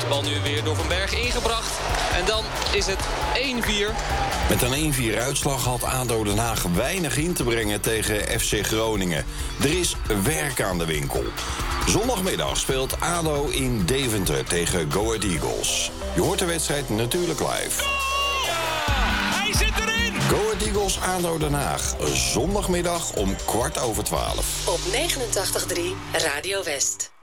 Bal nu weer door Van Berg ingebracht. En dan is het 1-4. Met een 1-4 uitslag had ADO Den Haag weinig in te brengen tegen FC Groningen. Er is werk aan de winkel. Zondagmiddag speelt ADO in Deventer tegen Go Ahead Eagles. Je hoort de wedstrijd natuurlijk live. Hij zit erin! Go Ahead Eagles ADO Den Haag. Zondagmiddag om 11:15. Op 89.3 Radio West.